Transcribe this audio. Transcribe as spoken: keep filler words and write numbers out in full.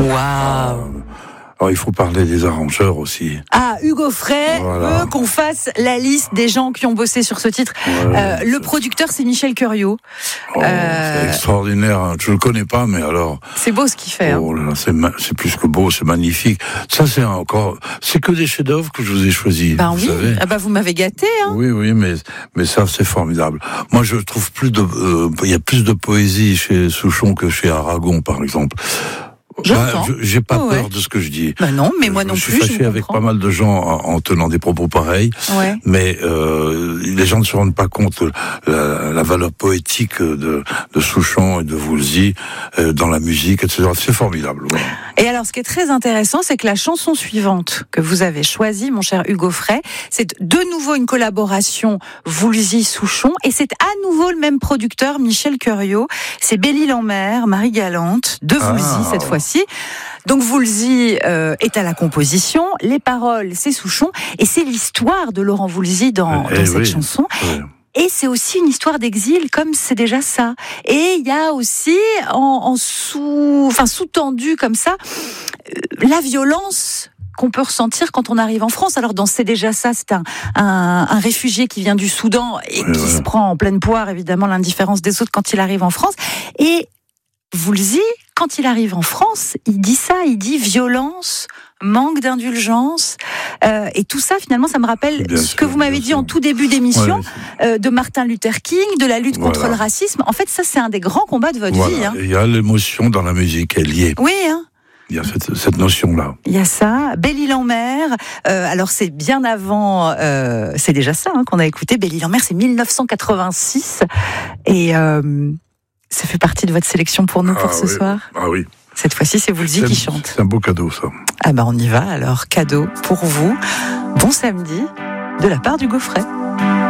Waouh. Alors, il faut parler des arrangeurs aussi. Ah, Hugo Frey Voilà. veut qu'on fasse la liste des gens qui ont bossé sur ce titre. Ouais, euh, le c'est... producteur, c'est Michel Curiot. Oh, Euh, c'est extraordinaire. Hein. Je le connais pas, mais alors. C'est beau ce qu'il fait. Oh là là, c'est, ma... c'est plus que beau, c'est magnifique. Ça, c'est encore. C'est que des chefs-d'œuvre que je vous ai choisis. Ben vous oui. savez. Ah bah vous m'avez gâté. Hein. Oui, oui, mais mais ça, c'est formidable. Moi, je trouve plus de. Euh, il y a plus de poésie chez Souchon que chez Aragon, par exemple. J'entends. Ben, j'ai pas Oh, peur ouais. de ce que je dis. Ben non, mais moi je non me suis plus. fâché je avec comprends. pas mal de gens en, en tenant des propos pareils, Ouais. mais euh, les gens ne se rendent pas compte la, la valeur poétique de, de Souchon et de Woolsey euh, dans la musique, et cetera. C'est formidable. Voilà. Et alors, ce qui est très intéressant, c'est que la chanson suivante que vous avez choisie, mon cher Hugo Frey, c'est de nouveau une collaboration Woolsey-Souchon, et c'est à nouveau le même producteur, Michel Curiot. C'est Belle-Île-en-Mer, Marie Galante, de Woolsey Ah. cette fois-ci. Donc Woolsey euh, est à la composition, les paroles, c'est Souchon, et c'est l'histoire de Laurent Woolsey dans, Eh dans cette oui. chanson. Oui. Et c'est aussi une histoire d'exil, comme c'est déjà ça. Et il y a aussi, en, en sous, enfin sous-tendu comme ça, euh, la violence qu'on peut ressentir quand on arrive en France. Alors dans C'est déjà ça, c'est un, un, un réfugié qui vient du Soudan et Oui, qui voilà. se prend en pleine poire, évidemment, l'indifférence des autres quand il arrive en France. Et Woolsey, quand il arrive en France, il dit ça, il dit violence, manque d'indulgence, euh, et tout ça, finalement, ça me rappelle Bien ce sûr, que vous m'avez bien dit sûr. en tout début d'émission, Ouais. euh, de Martin Luther King, de la lutte contre Voilà. le racisme. En fait, ça, c'est un des grands combats de votre Voilà. vie. Hein. Il y a l'émotion dans la musique, elle y est. Oui, hein. Il y a cette, cette notion-là. Il y a ça, Belle-Île-en-Mer. Euh, alors c'est bien avant, euh, c'est déjà ça hein, qu'on a écouté. Belle-Île-en-Mer, c'est dix-neuf cent quatre-vingt-six, et euh, ça fait partie de votre sélection pour nous pour Ah ce oui. soir. Ah oui. Cette fois-ci, c'est Woolsey C'est, qui chante. c'est un beau cadeau, ça. Ah ben on y va. Alors cadeau pour vous. Bon samedi de la part du Frey.